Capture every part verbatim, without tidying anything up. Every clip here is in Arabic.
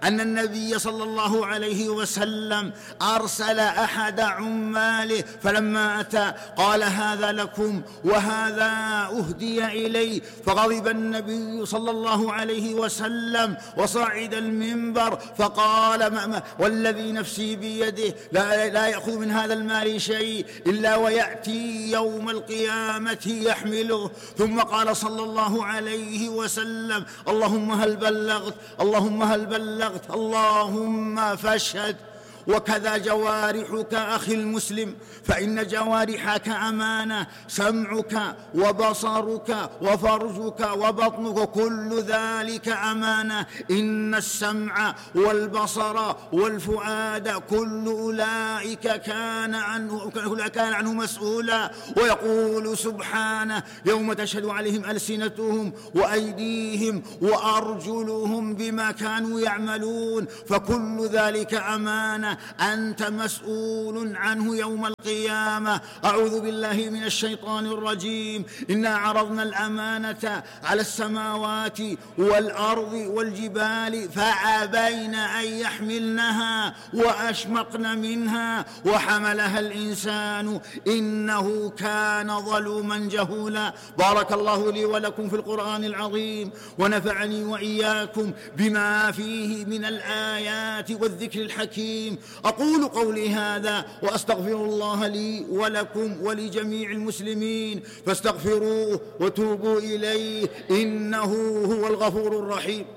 أن النبي صلى الله عليه وسلم أرسل أحد عماله فلما أتى قال: هذا لكم وهذا أهدي إلي. فغضب النبي صلى الله عليه وسلم وصعد المنبر فقال: ما ما والذي نفسي بيده لا, لا يأخذ من هذا المال شيء إلا ويأتي يوم القيامة يحمله. ثم قال صلى الله عليه وسلم: اللهم هل بلغت اللهم هل بلغت اللهم فاشهد. وكذا جوارحك أخي المسلم، فإن جوارحك أمانة، سمعك وبصرك وفرجك وبطنك كل ذلك أمانة. إن السمع والبصر والفؤاد كل أولئك كان عنه, كان عنه مسؤولا. ويقول سبحانه: يوم تشهد عليهم ألسنتهم وأيديهم وأرجلهم بما كانوا يعملون. فكل ذلك أمانة أنت مسؤول عنه يوم القيامة. أعوذ بالله من الشيطان الرجيم. إنا عرضنا الأمانة على السماوات والأرض والجبال فأبين أن يحملنها وأشفقن منها وحملها الإنسان إنه كان ظلوما جهولا. بارك الله لي ولكم في القرآن العظيم، ونفعني وإياكم بما فيه من الآيات والذكر الحكيم. أقول قولي هذا وأستغفر الله لي ولكم ولجميع المسلمين، فاستغفروه وتوبوا إليه إنه هو الغفور الرحيم.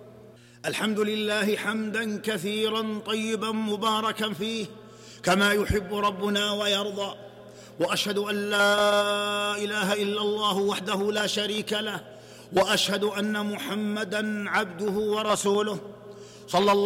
الحمد لله حمدا كثيرا طيبا مباركا فيه كما يحب ربنا ويرضى. وأشهد أن لا إله إلا الله وحده لا شريك له، وأشهد أن محمدا عبده ورسوله صلى الله